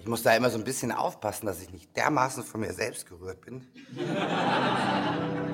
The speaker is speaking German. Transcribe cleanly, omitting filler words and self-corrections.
muss da immer so ein bisschen aufpassen, dass ich nicht dermaßen von mir selbst gerührt bin.